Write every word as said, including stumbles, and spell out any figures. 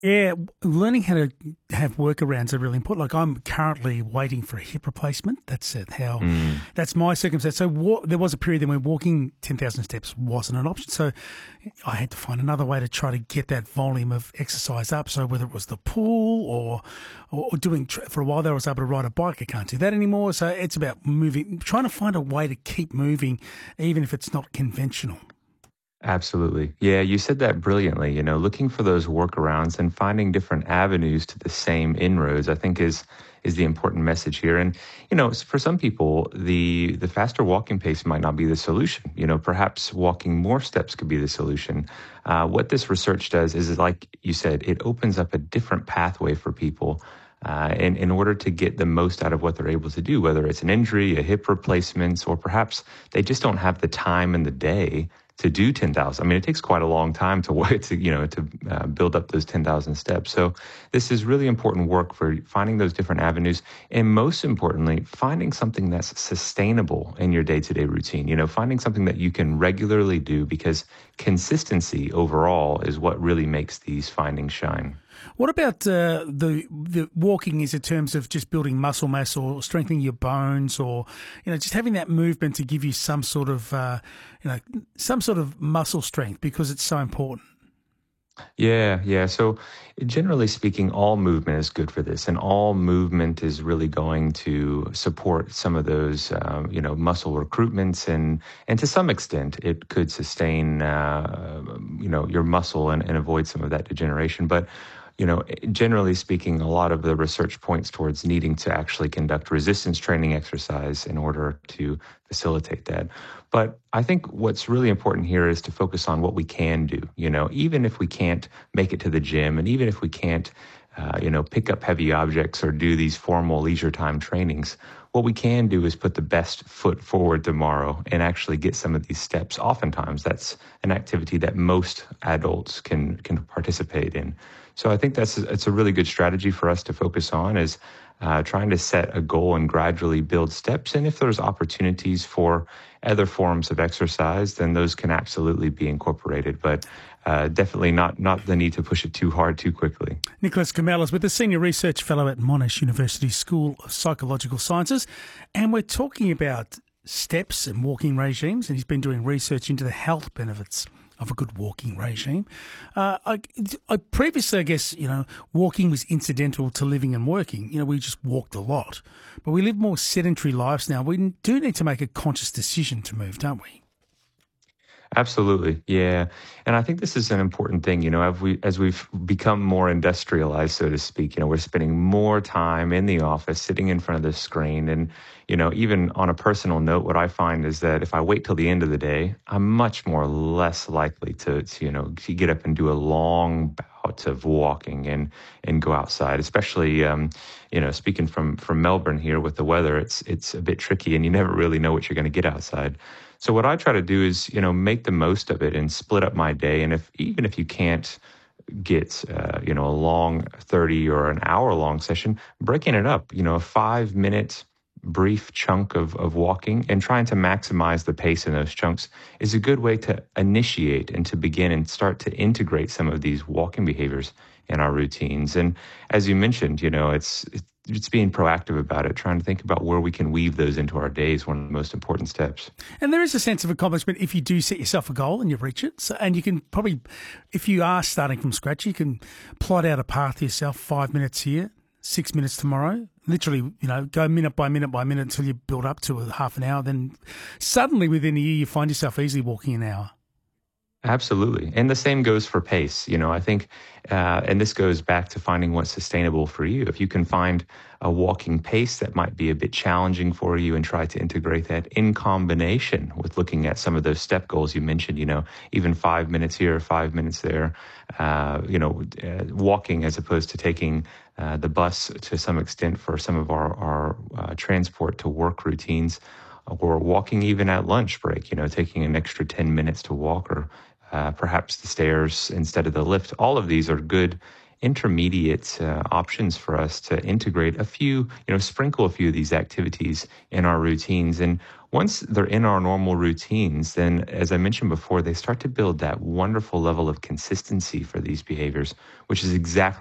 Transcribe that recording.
Yeah, learning how to have workarounds are really important. Like I'm currently waiting for a hip replacement. That's it. How Mm. that's my circumstance. So wa- there was a period then when walking ten thousand steps wasn't an option. So I had to find another way to try to get that volume of exercise up. So whether it was the pool or or, or doing tr- for a while there, I was able to ride a bike. I can't do that anymore. So it's about moving, trying to find a way to keep moving, even if it's not conventional. Absolutely. Yeah, you said that brilliantly. You know, looking for those workarounds and finding different avenues to the same inroads, I think is is the important message here. And you know, s- for some people, the the faster walking pace might not be the solution. You know, perhaps walking more steps could be the solution. Uh, what this research does is, like you said, it opens up a different pathway for people. Uh, in, in order to get the most out of what they're able to do, whether it's an injury, a hip replacement, or perhaps they just don't have the time in the day to do ten thousand. I mean, it takes quite a long time to wait to, you know, to uh, build up those ten thousand steps. So this is really important work for finding those different avenues. And most importantly, finding something that's sustainable in your day-to-day routine, you know, finding something that you can regularly do because consistency overall is what really makes these findings shine. What about uh, the the walking is in terms of just building muscle mass or strengthening your bones, or you know just having that movement to give you some sort of uh, you know some sort of muscle strength because it's so important. Yeah, yeah. So generally speaking, all movement is good for this, and all movement is really going to support some of those, um, you know, muscle recruitments, and and to some extent, it could sustain, uh, you know, your muscle and, and avoid some of that degeneration. But you know, generally speaking, a lot of the research points towards needing to actually conduct resistance training exercise in order to facilitate that. But I think what's really important here is to focus on what we can do. You know, even if we can't make it to the gym, and even if we can't, uh, you know, pick up heavy objects or do these formal leisure time trainings, what we can do is put the best foot forward tomorrow and actually get some of these steps. Oftentimes, that's an activity that most adults can can participate in. So I think that's it's a really good strategy for us to focus on is uh, trying to set a goal and gradually build steps. And if there's opportunities for other forms of exercise, then those can absolutely be incorporated. But uh, definitely not not the need to push it too hard too quickly. Nicholas Kamelas with the Senior Research Fellow at Monash University School of Psychological Sciences, and we're talking about steps and walking regimes, and he's been doing research into the health benefits of a good walking regime. Uh, I, I previously, I guess, you know, walking was incidental to living and working. You know, we just walked a lot, but we live more sedentary lives now. We do need to make a conscious decision to move, don't we? Absolutely. Yeah. And I think this is an important thing, you know, as we as we've become more industrialized, so to speak, you know, we're spending more time in the office, sitting in front of the screen. And, you know, even on a personal note, what I find is that if I wait till the end of the day, I'm much more less likely to, to you know, to get up and do a long bout of walking and and go outside, especially um, you know, speaking from from Melbourne here with the weather, it's it's a bit tricky and you never really know what you're going to get outside. So what I try to do is, you know, make the most of it and split up my day. And if even if you can't get, uh, you know, a long thirty or an hour long session, breaking it up, you know, a five minute brief chunk of, of walking and trying to maximize the pace in those chunks is a good way to initiate and to begin and start to integrate some of these walking behaviors in our routines. And as you mentioned, you know, it's, it's being proactive about it, trying to think about where we can weave those into our days, one of the most important steps. And there is a sense of accomplishment if you do set yourself a goal and you reach it. So, and you can probably, if you are starting from scratch, you can plot out a path to yourself, five minutes here, six minutes tomorrow. Literally, you know, go minute by minute by minute until you build up to a half an hour. Then suddenly within a year, you find yourself easily walking an hour. Absolutely. And the same goes for pace. You know, I think, uh, and this goes back to finding what's sustainable for you. If you can find a walking pace that might be a bit challenging for you and try to integrate that in combination with looking at some of those step goals you mentioned, you know, even five minutes here, five minutes there, uh, you know, uh, walking as opposed to taking uh, the bus to some extent for some of our, our uh, transport to work routines, or walking even at lunch break, you know, taking an extra ten minutes to walk, or uh, perhaps the stairs instead of the lift. All of these are good intermediate uh, options for us to integrate a few, you know, sprinkle a few of these activities in our routines. And once they're in our normal routines, then, as I mentioned before, they start to build that wonderful level of consistency for these behaviors, which is exactly